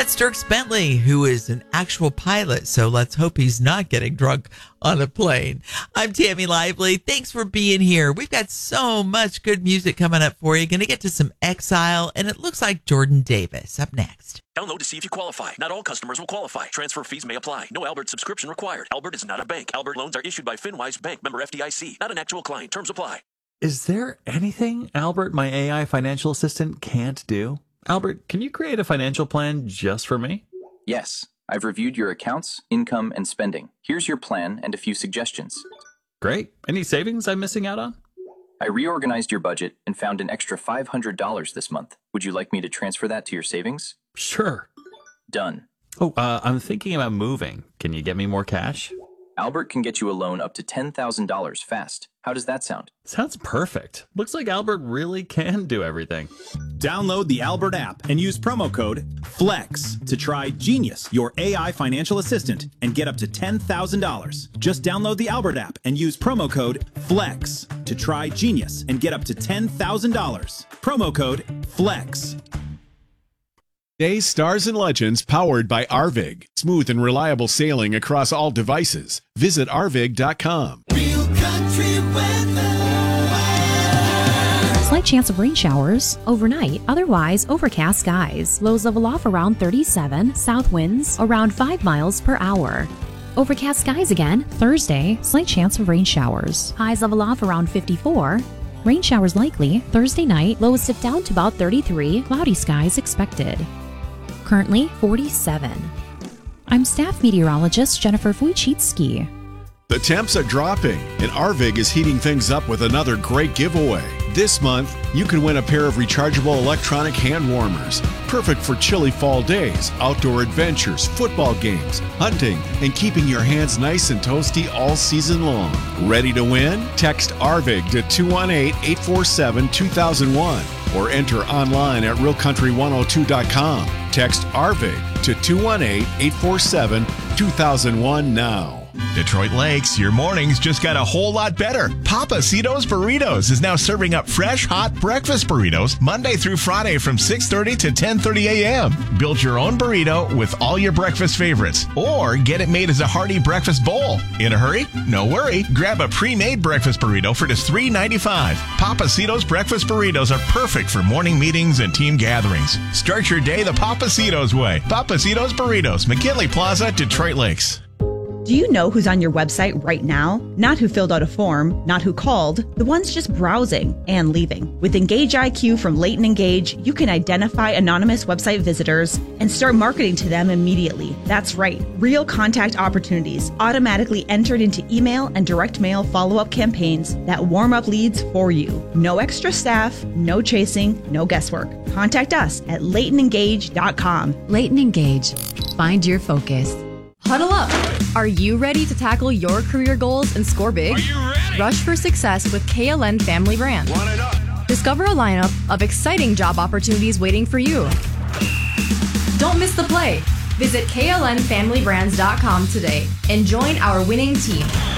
That's Dierks Bentley, who is an actual pilot, so let's hope he's not getting drunk on a plane. I'm Tammy Lively. Thanks for being here. We've got so much good music coming up for you. Going to get to some Exile, and it looks like Jordan Davis up next. Download to see if you qualify. Not all customers will qualify. Transfer fees may apply. No Albert subscription required. Albert is not a bank. Albert loans are issued by FinWise Bank, member FDIC. Not an actual client. Terms apply. Is there anything Albert, my AI financial assistant, can't do? Albert, can you create a financial plan just for me? Yes, I've reviewed your accounts, income, and spending. Here's your plan and a few suggestions. Great. Any savings I'm missing out on? I reorganized your budget and found an extra $500 this month. Would you like me to transfer that to your savings? Sure. Done. Oh, I'm thinking about moving. Can you get me more cash? Albert can get you a loan up to $10,000 fast. How does that sound? Sounds perfect. Looks like Albert really can do everything. Download the Albert app and use promo code FLEX to try Genius, your AI financial assistant, and get up to $10,000. Just download the Albert app and use promo code FLEX to try Genius and get up to $10,000. Promo code FLEX. Today's Stars and Legends powered by Arvig. Smooth and reliable sailing across all devices. Visit arvig.com. Real country weather. Slight chance of rain showers overnight, otherwise overcast skies. Lows level off around 37, south winds around 5 miles per hour. Overcast skies again Thursday, slight chance of rain showers. Highs level off around 54. Rain showers likely Thursday night, lows dip down to about 33, cloudy skies expected. Currently 47. I'm staff meteorologist Jennifer Wojcicki. The temps are dropping, and Arvig is heating things up with another great giveaway. This month, you can win a pair of rechargeable electronic hand warmers. Perfect for chilly fall days, outdoor adventures, football games, hunting, and keeping your hands nice and toasty all season long. Ready to win? Text Arvig to 218-847-2001 or enter online at realcountry102.com. Text Arvig to 218-847-2001 now. Detroit Lakes, your mornings just got a whole lot better. Pappasito's Burritos is now serving up fresh, hot breakfast burritos Monday through Friday from 6:30 to 10:30 a.m. Build your own burrito with all your breakfast favorites, or get it made as a hearty breakfast bowl. In a hurry? No worry. Grab a pre-made breakfast burrito for just $3.95. Pappasito's breakfast burritos are perfect for morning meetings and team gatherings. Start your day the Pappasito's way. Pappasito's Burritos, McKinley Plaza, Detroit Lakes. Do you know who's on your website right now? Not who filled out a form, not who called, the ones just browsing and leaving. With Engage IQ from Leighton Engage, you can identify anonymous website visitors and start marketing to them immediately. That's right, real contact opportunities automatically entered into email and direct mail follow-up campaigns that warm up leads for you. No extra staff, no chasing, no guesswork. Contact us at LeightonEngage.com. Leighton Engage. Find your focus. Huddle up! Are you ready to tackle your career goals and score big? Are you ready? Rush for success with KLN Family Brands. Want it up. Discover a lineup of exciting job opportunities waiting for you. Don't miss the play. Visit KLNFamilyBrands.com today and join our winning team.